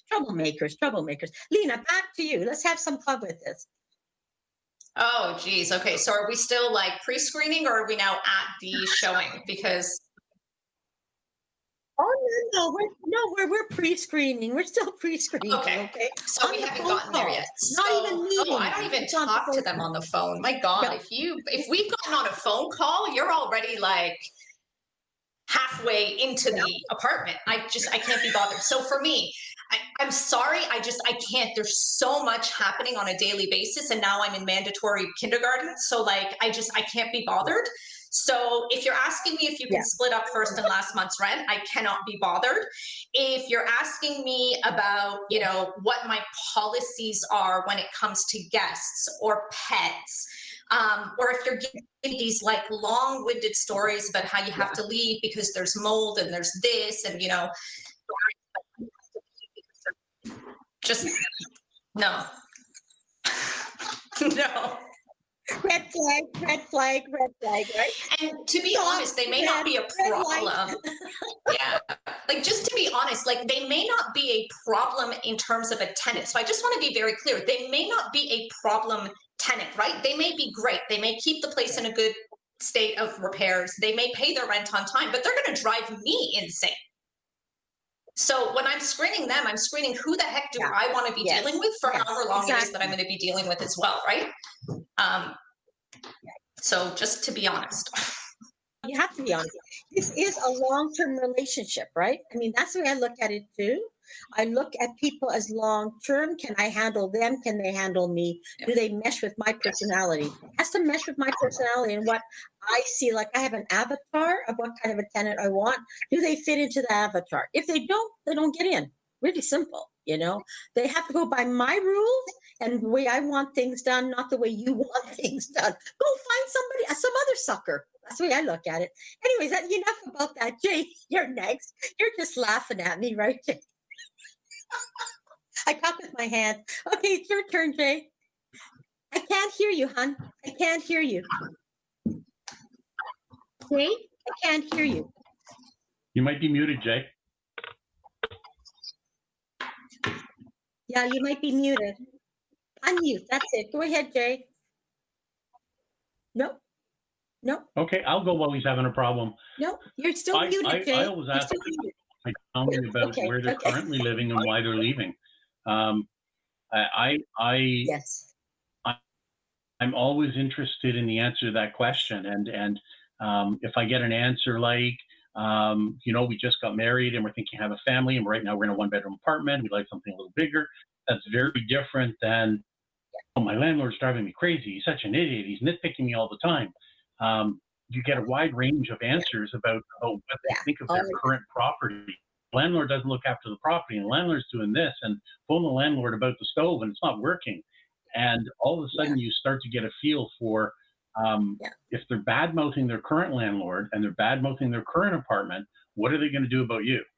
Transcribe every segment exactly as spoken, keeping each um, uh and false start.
Troublemakers, troublemakers. Lena, back to you. Let's have some fun with this. Oh, geez. Okay. So are we still like pre-screening or are we now at the showing? Because Oh, no, no, we're, no, we're, we're pre-screening. We're still pre-screening, okay? okay. So On we the haven't phone gotten there call. yet. Not So, even meeting. oh, I don't even It's on the talk to phone them call. on the phone. My God, No. if you if we've gotten on a phone call, you're already like halfway into Yeah. the apartment. I just I can't be bothered. So for me, I, I'm sorry, I just I can't. There's so much happening on a daily basis, and now I'm in mandatory kindergarten. So like I just I can't be bothered. So if you're asking me if you can Yeah. split up first and last month's rent, I cannot be bothered. If you're asking me about, you know, what my policies are when it comes to guests or pets, um, or if you're giving these like long-winded stories about how you have to leave because there's mold and there's this and, you know, just no. No. Red flag, red flag, red flag, right? And to be Stop, honest, they may red, not be a red light. problem. Yeah. Like, just to be honest, like, they may not be a problem in terms of a tenant. So I just want to be very clear. They may not be a problem tenant, right? They may be great. They may keep the place in a good state of repairs. They may pay their rent on time, but they're going to drive me insane. So when I'm screening them, I'm screening who the heck do Yeah. I want to be Yes. dealing with for Yes, however long it is exactly. that I'm going to be dealing with as well, right? Um, so just to be honest. You have to be honest. This is a long-term relationship, right? I mean, that's the way I look at it too. I look at people as long-term. Can I handle them? Can they handle me? Do they mesh with my personality? It has to mesh with my personality and what I see. Like, I have an avatar of what kind of a tenant I want. Do they fit into the avatar? If they don't, they don't get in. Really simple, you know? They have to go by my rules and the way I want things done, not the way you want things done. Go find somebody, some other sucker. That's the way I look at it. Anyways, that, enough about that. Jay, you're next. You're just laughing at me, right, Jay? I talk with my hand. Okay, it's your turn, Jay. I can't hear you, hon. I can't hear you. Jay, I can't hear you. You might be muted, Jay. Yeah, you might be muted. Unmute. That's it. Go ahead, Jay. Nope. Nope. Okay, I'll go while he's having a problem. Nope. You're still I, muted, I, Jay. I always You're ask still muted. my family about Okay, where they're okay. currently living and why they're leaving. Um, I, I, I, Yes. I, I'm always interested in the answer to that question. And, and um, if I get an answer like, um, you know, we just got married and we're thinking of have a family and right now we're in a one bedroom apartment, we'd like something a little bigger. That's very different than, oh, my landlord's driving me crazy. He's such an idiot. He's nitpicking me all the time. Um, you get a wide range of answers about oh, what they Yeah. think of their Oh, current property. Landlord doesn't look after the property and the landlord's doing this and phone the landlord about the stove and it's not working. And all of a sudden yeah. you start to get a feel for um, yeah. if they're bad mouthing their current landlord and they're bad mouthing their current apartment, what are they going to do about you?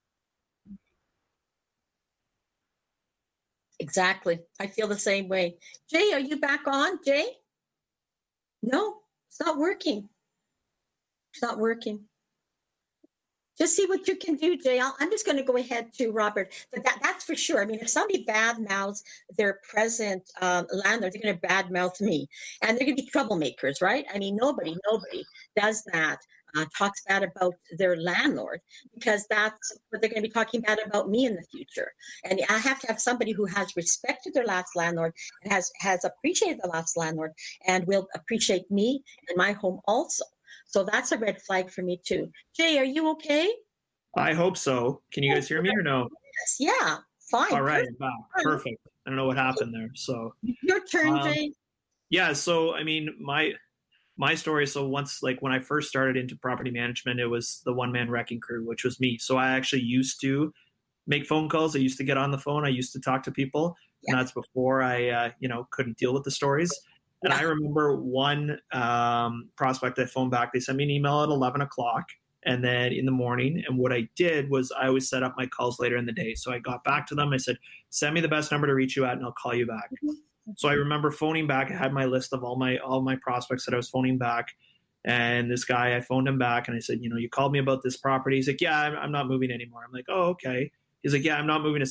Exactly. I feel the same way. Jay, are you back on, Jay? No, it's not working. It's not working. Just see what you can do, Jay. I'll, I'm just going to go ahead to Robert. But that, that's for sure. I mean, if somebody bad mouths their present um, landlord, they're going to bad mouth me. And they're going to be troublemakers, right? I mean, nobody, nobody does that, uh, talks bad about their landlord, because that's what they're going to be talking bad about me in the future. And I have to have somebody who has respected their last landlord and has, has appreciated the last landlord and will appreciate me and my home also. So that's a red flag for me too. Jay, are you okay? I hope so. Can you guys hear me or no? Yes, yeah, fine. All right, wow, perfect. I don't know what happened there. So your turn, um, Jay. Yeah, so I mean, my my story. So once, like when I first started into property management, it was the one man wrecking crew, which was me. So I actually used to make phone calls. I used to get on the phone. I used to talk to people, yeah. and that's before I, uh, you know, couldn't deal with the stories. And I remember one um, prospect that phoned back. They sent me an email at eleven o'clock and then in the morning. And what I did was I always set up my calls later in the day. So I got back to them. I said, send me the best number to reach you at and I'll call you back. Mm-hmm. So I remember phoning back. I had my list of all my all my prospects that I was phoning back. And this guy, I phoned him back and I said, you know, you called me about this property. He's like, yeah, I'm, I'm not moving anymore. I'm like, oh, okay. He's like, yeah, I'm not moving to